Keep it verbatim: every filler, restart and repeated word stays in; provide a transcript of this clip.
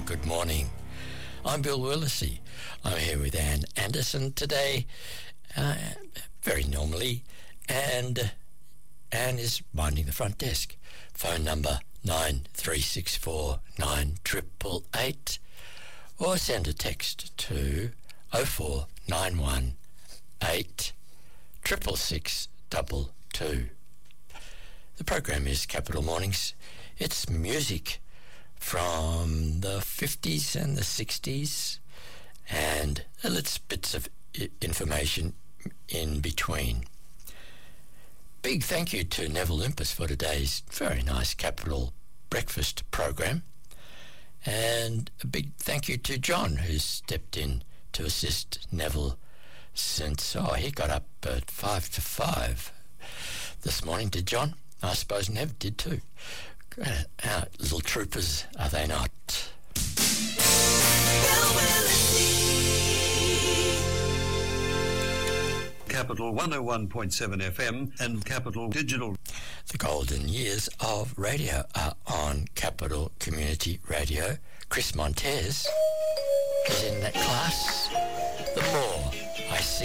good morning. I'm Bill Willisey. I'm here with Ann Anderson today, uh, very normally, and Ann is minding the front desk. Phone number nine three six four nine eight eight eight, or send a text to oh four nine one eight six six six double two. The program is Capital Mornings. It's music from the fifties and the sixties and little bits of information in between. Big thank you to Neville Limpus for today's very nice Capital Breakfast program, and a big thank you to John, who's stepped in to assist Neville since, oh, he got up at five to five this morning. Did John? I suppose Nev did too. Uh, uh, little troopers, are they not? Capital one oh one point seven F M and Capital Digital. The golden years of radio are on Capital Community Radio. Chris Montez is in that class. The more I see